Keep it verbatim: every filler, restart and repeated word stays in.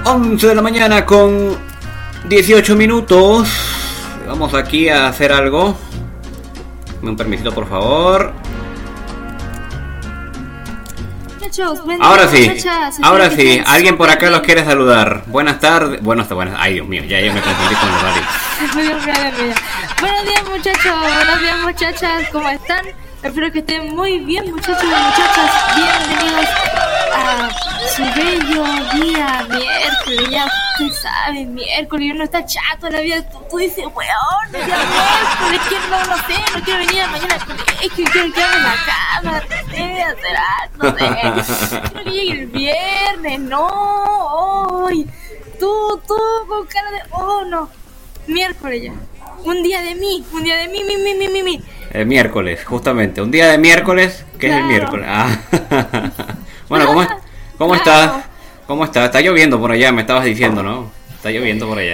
once de la mañana con dieciocho minutos. Vamos aquí a hacer algo. Dame un permisito, por favor. Ahora sí, ahora sí. Alguien por acá los quiere saludar. Buenas tardes. Buenas tardes. Ay, Dios mío, ya yo me confundí con los horarios. Buenos días, muchachos. Buenos días, muchachas. ¿Cómo están? Espero que estén muy bien, muchachos y muchachas. Bienvenidos a su bello día miércoles. Ya ustedes saben, miércoles. Y uno está chato en la vida. Tú, tú dices, weón, día miércoles. Quiero, no, no sé, no quiero venir mañana al colegio. Quiero quedarme en la cama, no sé, hacer algo, no sé. Quiero que llegue el viernes, no. Hoy. Tú, tú, con cara de, oh, no. Miércoles ya. Un día de mí, un día de mí, mi, mi, mi, mi, mi. El miércoles, justamente. Un día de miércoles, ¿qué claro. es el miércoles? Ah. Bueno, ¿cómo, cómo claro. estás? ¿Cómo estás? Está lloviendo por allá, me estabas diciendo, ¿no? Está lloviendo por allá.